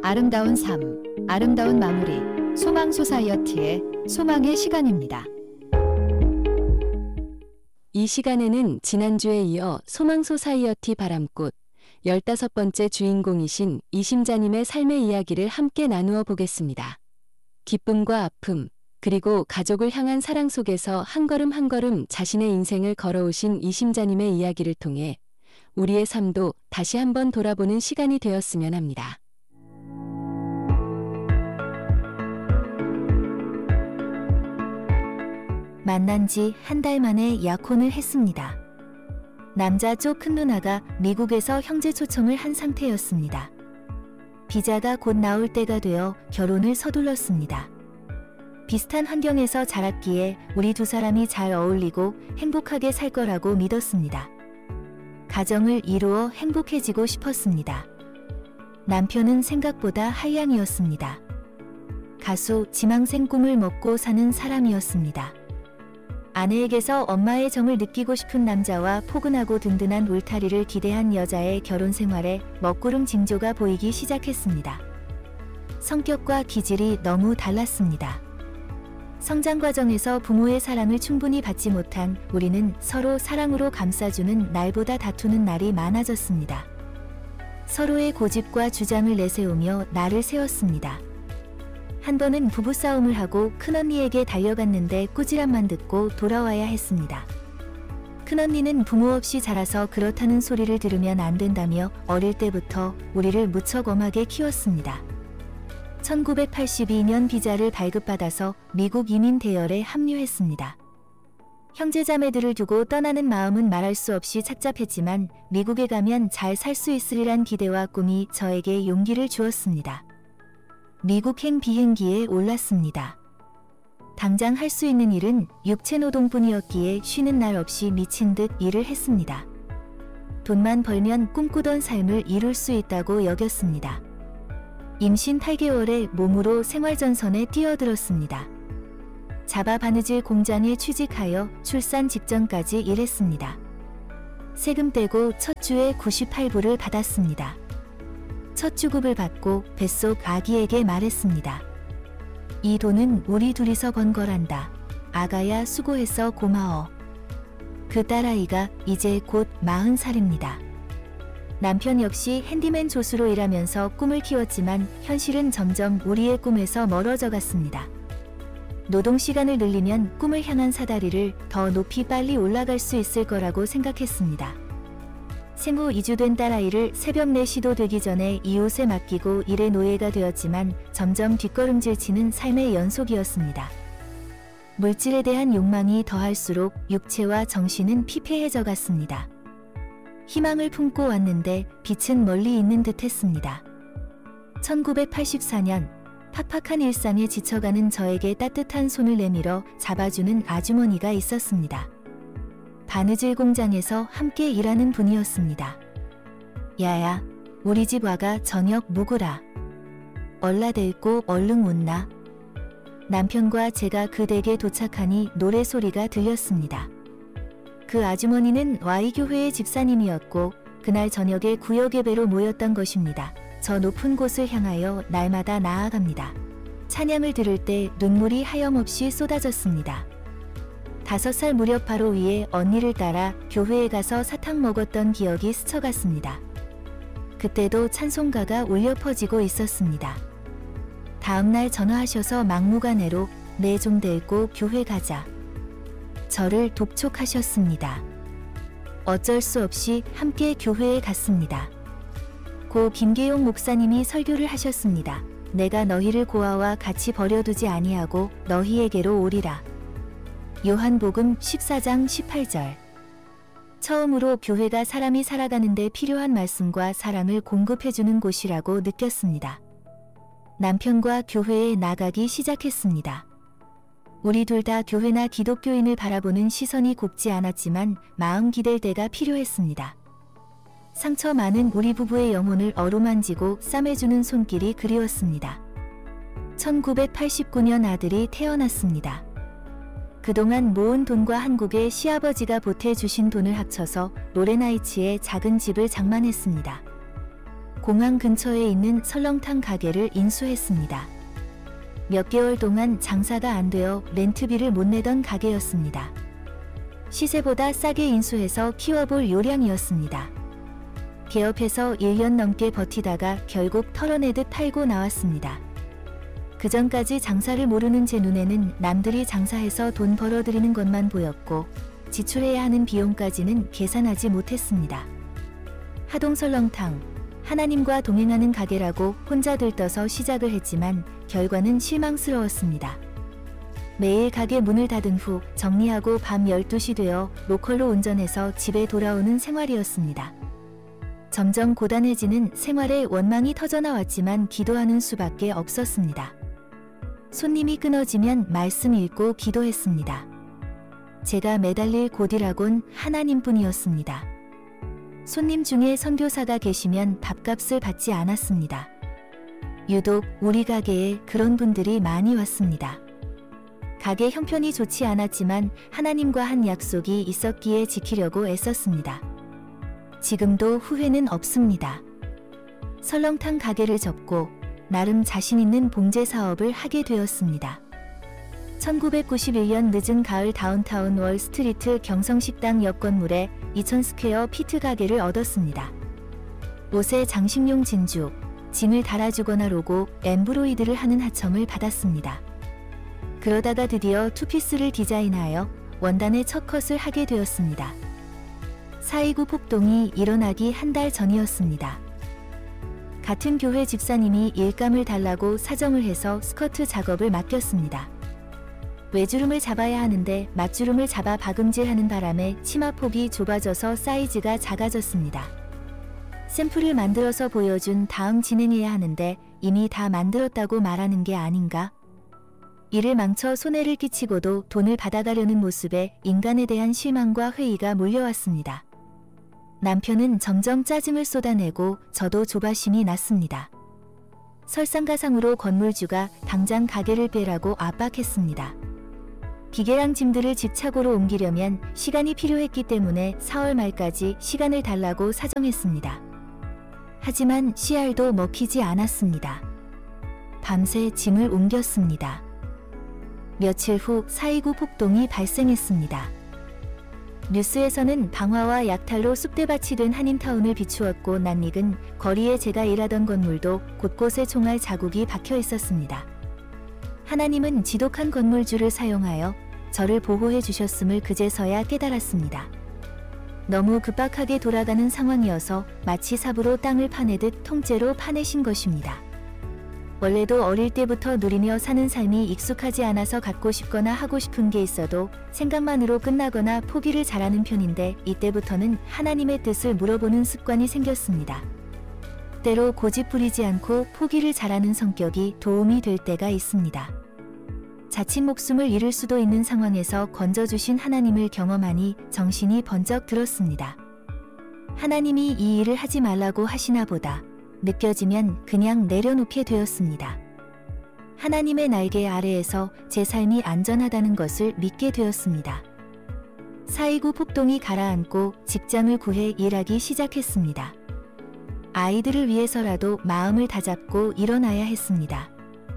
아름다운 삶, 아름다운 마무리, 소망 소사이어티의 소망의 시간입니다. 이 시간에는 지난주에 이어 소망 소사이어티 바람꽃 15번째 주인공이신 이심자님의 삶의 이야기를 함께 나누어 보겠습니다. 기쁨과 아픔, 그리고 가족을 향한 사랑 속에서 한 걸음 한 걸음 자신의 인생을 걸어오신 이심자님의 이야기를 통해 우리의 삶도 다시 한번 돌아보는 시간이 되었으면 합니다. 만난 지 한 달 만에 약혼을 했습니다. 남자 쪽 큰 누나가 미국에서 형제 초청을 한 상태였습니다. 비자가 곧 나올 때가 되어 결혼을 서둘렀습니다. 비슷한 환경에서 자랐기에 우리 두 사람이 잘 어울리고 행복하게 살 거라고 믿었습니다. 가정을 이루어 행복해지고 싶었습니다. 남편은 생각보다 한량이었습니다. 가수, 지망생 꿈을 먹고 사는 사람이었습니다. 아내에게서 엄마의 정을 느끼고 싶은 남자와 포근하고 든든한 울타리를 기대한 여자의 결혼 생활에 먹구름 징조가 보이기 시작했습니다. 성격과 기질이 너무 달랐습니다. 성장 과정에서 부모의 사랑을 충분히 받지 못한 우리는 서로 사랑으로 감싸주는 날보다 다투는 날이 많아졌습니다. 서로의 고집과 주장을 내세우며 날을 세웠습니다. 한 번은 부부싸움을 하고 큰언니에게 달려갔는데 꾸지람만 듣고 돌아와야 했습니다. 큰언니는 부모 없이 자라서 그렇다는 소리를 들으면 안 된다며 어릴 때부터 우리를 무척 엄하게 키웠습니다. 1982년 비자를 발급받아서 미국 이민 대열에 합류했습니다. 형제자매들을 두고 떠나는 마음은 말할 수 없이 착잡했지만 미국에 가면 잘 살 수 있으리란 기대와 꿈이 저에게 용기를 주었습니다. 미국행 비행기에 올랐습니다. 당장 할 수 있는 일은 육체노동뿐이었기에 쉬는 날 없이 미친 듯 일을 했습니다. 돈만 벌면 꿈꾸던 삶을 이룰 수 있다고 여겼습니다. 임신 8개월에 몸으로 생활전선에 뛰어들었습니다. 자바 바느질 공장에 취직하여 출산 직전까지 일했습니다. 세금 떼고 첫 주에 98불을 받았습니다. 첫 주급을 받고 뱃속 아기에게 말했습니다. 이 돈은 우리 둘이서 번 거란다. 아가야 수고했어 고마워. 그 딸아이가 이제 곧 40살입니다. 남편 역시 핸디맨 조수로 일하면서 꿈을 키웠지만 현실은 점점 우리의 꿈에서 멀어져 갔습니다. 노동시간을 늘리면 꿈을 향한 사다리를 더 높이 빨리 올라갈 수 있을 거라고 생각했습니다. 생후 2주 된 딸아이를 새벽 4시도 되기 전에 이웃에 맡기고 일의 노예가 되었지만 점점 뒷걸음질 치는 삶의 연속이었습니다. 물질에 대한 욕망이 더할수록 육체와 정신은 피폐해져 갔습니다. 희망을 품고 왔는데 빛은 멀리 있는 듯 했습니다. 1984년 팍팍한 일상에 지쳐가는 저에게 따뜻한 손을 내밀어 잡아주는 아주머니가 있었습니다. 바느질 공장에서 함께 일하는 분이었습니다. 야야, 우리 집 와가 저녁 먹으라. 얼라들고 얼른 온나. 남편과 제가 그 댁에 도착하니 노래소리가 들렸습니다. 그 아주머니는 Y교회의 집사님이었고 그날 저녁에 구역 예배로 모였던 것입니다. 저 높은 곳을 향하여 날마다 나아갑니다. 찬양을 들을 때 눈물이 하염없이 쏟아졌습니다. 5살 무렵 바로 위에 언니를 따라 교회에 가서 사탕 먹었던 기억이 스쳐갔습니다. 그때도 찬송가가 울려 퍼지고 있었습니다. 다음날 전화하셔서 막무가내로 내 좀 데리고 교회 가자. 저를 독촉하셨습니다. 어쩔 수 없이 함께 교회에 갔습니다. 고 김계용 목사님이 설교를 하셨습니다. 내가 너희를 고아와 같이 버려두지 아니하고 너희에게로 오리라. 요한복음 14장 18절. 처음으로 교회가 사람이 살아가는 데 필요한 말씀과 사랑을 공급해주는 곳이라고 느꼈습니다. 남편과 교회에 나가기 시작했습니다. 우리 둘 다 교회나 기독교인을 바라보는 시선이 곱지 않았지만 마음 기댈 때가 필요했습니다. 상처 많은 우리 부부의 영혼을 어루만지고 싸매주는 손길이 그리웠습니다. 1989년 아들이 태어났습니다. 그동안 모은 돈과 한국의 시아버지가 보태주신 돈을 합쳐서 로렌하이츠에 작은 집을 장만했습니다. 공항 근처에 있는 설렁탕 가게를 인수했습니다. 몇 개월 동안 장사가 안 되어 렌트비를 못 내던 가게였습니다. 시세보다 싸게 인수해서 키워볼 요량이었습니다. 개업해서 1년 넘게 버티다가 결국 털어내듯 팔고 나왔습니다. 그 전까지 장사를 모르는 제 눈에는 남들이 장사해서 돈 벌어들이는 것만 보였고 지출해야 하는 비용까지는 계산하지 못했습니다. 하동설렁탕, 하나님과 동행하는 가게라고 혼자 들떠서 시작을 했지만 결과는 실망스러웠습니다. 매일 가게 문을 닫은 후 정리하고 밤 12시 되어 로컬로 운전해서 집에 돌아오는 생활이었습니다. 점점 고단해지는 생활에 원망이 터져나왔지만 기도하는 수밖에 없었습니다. 손님이 끊어지면 말씀 읽고 기도했습니다. 제가 매달릴 고디락은 하나님뿐이었습니다. 손님 중에 선교사가 계시면 밥값을 받지 않았습니다. 유독 우리 가게에 그런 분들이 많이 왔습니다. 가게 형편이 좋지 않았지만 하나님과 한 약속이 있었기에 지키려고 애썼습니다. 지금도 후회는 없습니다. 설렁탕 가게를 접고 나름 자신 있는 봉제 사업을 하게 되었습니다. 1991년 늦은 가을 다운타운 월스트리트 경성식당 옆 건물에 2000스퀘어 피트 가게를 얻었습니다. 옷에 장식용 진주, 짐을 달아주거나 로고, 엠브로이드를 하는 하청을 받았습니다. 그러다가 드디어 투피스를 디자인하여 원단의 첫 컷을 하게 되었습니다. 4.29 폭동이 일어나기 한 달 전이었습니다. 같은 교회 집사님이 일감을 달라고 사정을 해서 스커트 작업을 맡겼습니다. 외주름을 잡아야 하는데 맞주름을 잡아 박음질하는 바람에 치마폭이 좁아져서 사이즈가 작아졌습니다. 샘플을 만들어서 보여준 다음 진행해야 하는데 이미 다 만들었다고 말하는 게 아닌가? 이를 망쳐 손해를 끼치고도 돈을 받아가려는 모습에 인간에 대한 실망과 회의가 몰려왔습니다. 남편은 점점 짜증을 쏟아내고 저도 조바심이 났습니다. 설상가상으로 건물주가 당장 가게를 빼라고 압박했습니다. 기계랑 짐들을 집착으로 옮기려면 시간이 필요했기 때문에 4월 말까지 시간을 달라고 사정했습니다. 하지만 CR도 먹히지 않았습니다. 밤새 짐을 옮겼습니다. 며칠 후 4.29 폭동이 발생했습니다. 뉴스에서는 방화와 약탈로 쑥대밭이 된 한인타운을 비추었고 낯익은 거리에 제가 일하던 건물도 곳곳에 총알 자국이 박혀 있었습니다. 하나님은 지독한 건물주를 사용하여 저를 보호해 주셨음을 그제서야 깨달았습니다. 너무 급박하게 돌아가는 상황이어서 마치 삽으로 땅을 파내듯 통째로 파내신 것입니다. 원래도 어릴 때부터 누리며 사는 삶이 익숙하지 않아서 갖고 싶거나 하고 싶은 게 있어도 생각만으로 끝나거나 포기를 잘하는 편인데 이때부터는 하나님의 뜻을 물어보는 습관이 생겼습니다. 때로 고집 부리지 않고 포기를 잘하는 성격이 도움이 될 때가 있습니다. 자칫 목숨을 잃을 수도 있는 상황에서 건져주신 하나님을 경험하니 정신이 번쩍 들었습니다. 하나님이 이 일을 하지 말라고 하시나 보다 느껴지면 그냥 내려놓게 되었습니다. 하나님의 날개 아래에서 제 삶이 안전하다는 것을 믿게 되었습니다. 4.29 폭동이 가라앉고 직장을 구해 일하기 시작했습니다. 아이들을 위해서라도 마음을 다잡고 일어나야 했습니다.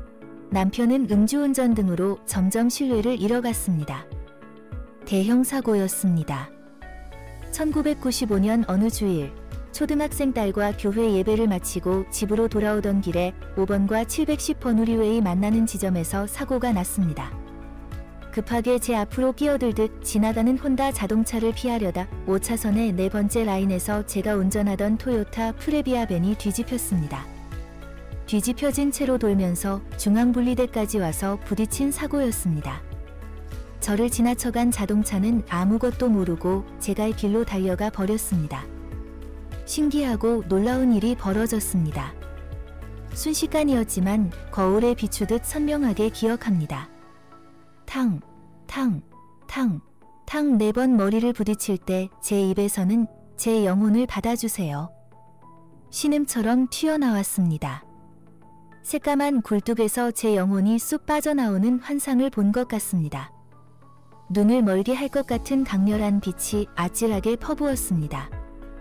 남편은 음주운전 등으로 점점 신뢰를 잃어갔습니다. 대형 사고였습니다. 1995년 어느 주일 초등학생 딸과 교회 예배를 마치고 집으로 돌아오던 길에 5번과 710번 우리웨이 만나는 지점에서 사고가 났습니다. 급하게 제 앞으로 끼어들듯 지나가는 혼다 자동차를 피하려다 5차선의 네 번째 라인에서 제가 운전하던 토요타 프레비아 밴이 뒤집혔습니다. 뒤집혀진 채로 돌면서 중앙분리대까지 와서 부딪힌 사고였습니다. 저를 지나쳐간 자동차는 아무것도 모르고 제 갈 길로 달려가 버렸습니다. 신기하고 놀라운 일이 벌어졌습니다. 순식간이었지만 거울에 비추듯 선명하게 기억합니다. 탕, 탕, 탕, 탕 4번 머리를 부딪힐 때 제 입에서는 제 영혼을 받아주세요. 신음처럼 튀어나왔습니다. 새까만 굴뚝에서 제 영혼이 쑥 빠져나오는 환상을 본 것 같습니다. 눈을 멀게 할 것 같은 강렬한 빛이 아찔하게 퍼부었습니다.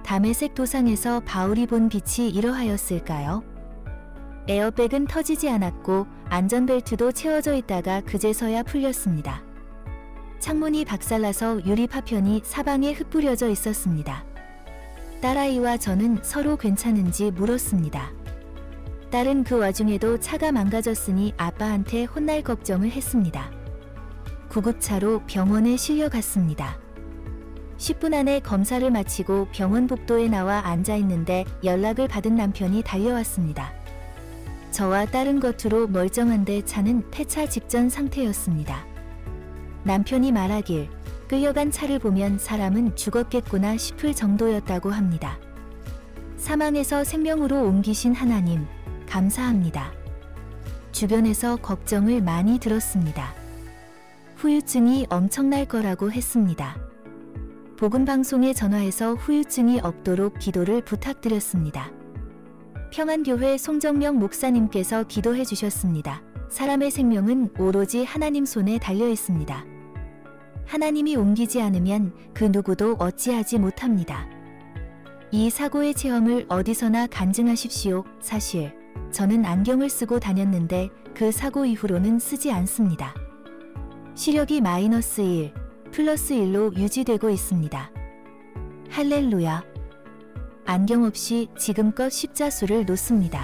담의색 도상에서 바울이 본 빛이 이러하였을까요? 에어백은 터지지 않았고 안전벨트도 채워져 있다가 그제서야 풀렸습니다. 창문이 박살나서 유리 파편이 사방에 흩뿌려져 있었습니다. 딸아이와 저는 서로 괜찮은지 물었습니다. 딸은 그 와중에도 차가 망가졌으니 아빠한테 혼날 걱정을 했습니다. 구급차로 병원에 실려갔습니다. 10분 안에 검사를 마치고 병원 복도에 나와 앉아 있는데 연락을 받은 남편이 달려왔습니다. 저와 딸은 겉으로 멀쩡한데 차는 폐차 직전 상태였습니다. 남편이 말하길 끌려간 차를 보면 사람은 죽었겠구나 싶을 정도였다고 합니다. 사망에서 생명으로 옮기신 하나님, 감사합니다. 주변에서 걱정을 많이 들었습니다. 후유증이 엄청날 거라고 했습니다. 복음방송에 전화해서 후유증이 없도록 기도를 부탁드렸습니다. 평안교회 송정명 목사님께서 기도해 주셨습니다. 사람의 생명은 오로지 하나님 손에 달려 있습니다. 하나님이 옮기지 않으면 그 누구도 어찌하지 못합니다. 이 사고의 체험을 어디서나 간증하십시오. 사실 저는 안경을 쓰고 다녔는데 그 사고 이후로는 쓰지 않습니다. 시력이 -1, +1로 유지되고 있습니다. 할렐루야. 안경 없이 지금껏 십자수를 놓습니다.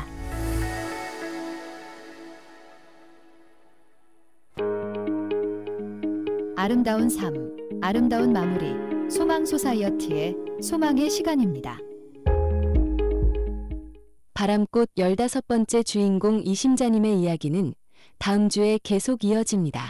아름다운 삶, 아름다운 마무리, 소망 소사이어티의 소망의 시간입니다. 바람꽃 15번째 주인공 이심자님의 이야기는 다음 주에 계속 이어집니다.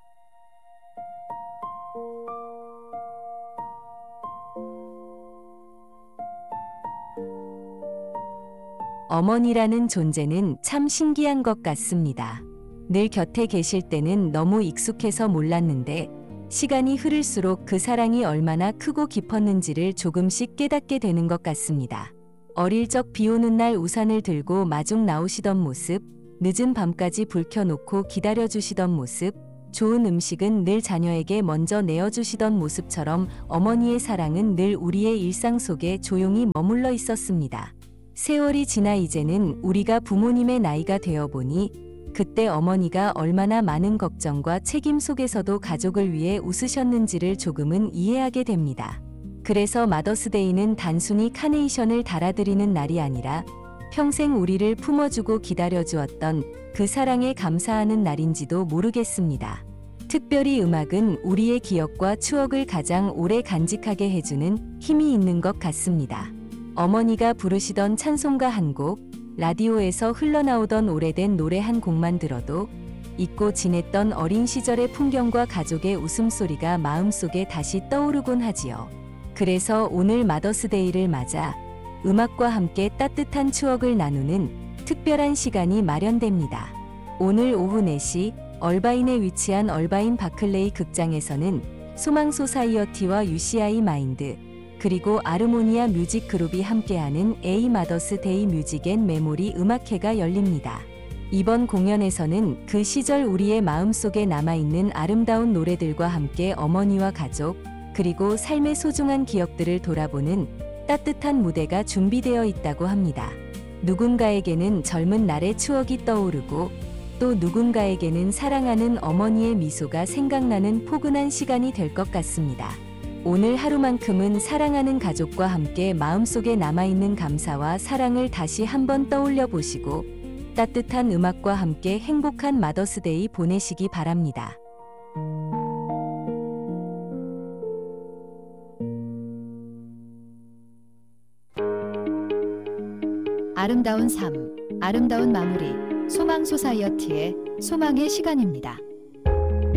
어머니라는 존재는 참 신기한 것 같습니다. 늘 곁에 계실 때는 너무 익숙해서 몰랐는데 시간이 흐를수록 그 사랑이 얼마나 크고 깊었는지를 조금씩 깨닫게 되는 것 같습니다. 어릴 적 비 오는 날 우산을 들고 마중 나오시던 모습, 늦은 밤까지 불 켜놓고 기다려주시던 모습, 좋은 음식은 늘 자녀에게 먼저 내어주시던 모습처럼 어머니의 사랑은 늘 우리의 일상 속에 조용히 머물러 있었습니다. 세월이 지나 이제는 우리가 부모님의 나이가 되어보니 그때 어머니가 얼마나 많은 걱정과 책임 속에서도 가족을 위해 웃으셨는지를 조금은 이해하게 됩니다. 그래서 마더스데이는 단순히 카네이션을 달아드리는 날이 아니라 평생 우리를 품어주고 기다려주었던 그 사랑에 감사하는 날인지도 모르겠습니다. 특별히 음악은 우리의 기억과 추억을 가장 오래 간직하게 해주는 힘이 있는 것 같습니다. 어머니가 부르시던 찬송가 한 곡, 라디오에서 흘러나오던 오래된 노래 한 곡만 들어도 잊고 지냈던 어린 시절의 풍경과 가족의 웃음소리가 마음속에 다시 떠오르곤 하지요. 그래서 오늘 마더스데이를 맞아 음악과 함께 따뜻한 추억을 나누는 특별한 시간이 마련됩니다. 오늘 오후 4시 얼바인에 위치한 얼바인 바클레이 극장에서는 소망 소사이어티와 UCI 마인드 그리고 아르모니아 뮤직 그룹이 함께하는 A 마더스 데이 뮤직 앤 메모리 음악회가 열립니다. 이번 공연에서는 그 시절 우리의 마음속에 남아있는 아름다운 노래들과 함께 어머니와 가족, 그리고 삶의 소중한 기억들을 돌아보는 따뜻한 무대가 준비되어 있다고 합니다. 누군가에게는 젊은 날의 추억이 떠오르고 또 누군가에게는 사랑하는 어머니의 미소가 생각나는 포근한 시간이 될 것 같습니다. 오늘 하루만큼은 사랑하는 가족과 함께 마음속에 남아있는 감사와 사랑을 다시 한번 떠올려 보시고 따뜻한 음악과 함께 행복한 마더스데이 보내시기 바랍니다. 아름다운 삶, 아름다운 마무리, 소망 소사이어티의 소망의 시간입니다.